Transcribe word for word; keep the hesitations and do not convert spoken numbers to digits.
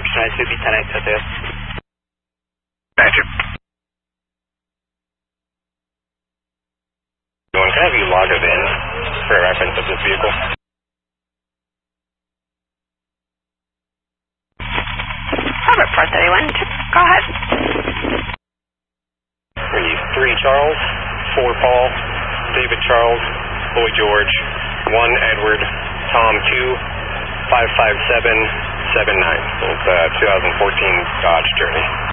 Try to be connected to. Thank you. Can I have you log it in for a reference of this vehicle? Robert four thirty-one, go ahead. Three, three Charles, four Paul, David Charles, Boy George, one Edward, Tom two, five five seven seven nine. So it's a two thousand fourteen Dodge Journey.